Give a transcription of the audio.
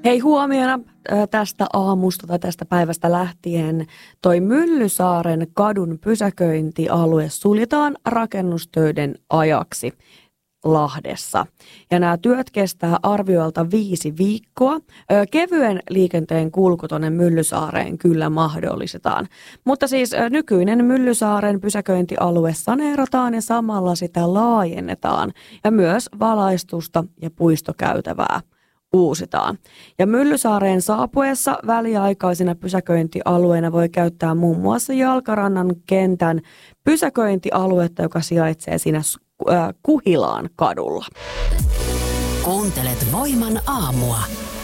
Hei, huomiona tästä aamusta tai tästä päivästä lähtien toi Myllysaaren kadun pysäköintialue suljetaan rakennustöiden ajaksi Lahdessa. Ja nämä työt kestää arvioilta 5 viikkoa. Kevyen liikenteen kulku tuonne Myllysaareen kyllä mahdollistetaan. Mutta siis nykyinen Myllysaaren pysäköintialue saneerataan ja samalla sitä laajennetaan. Ja myös valaistusta ja puistokäytävää uusitaan. Ja Myllysaareen saapuessa väliaikaisina pysäköintialueina voi käyttää muun muassa Jalkarannan kentän pysäköintialuetta, joka sijaitsee siinä Kuhilaan kadulla. Kuuntelet Voiman aamua.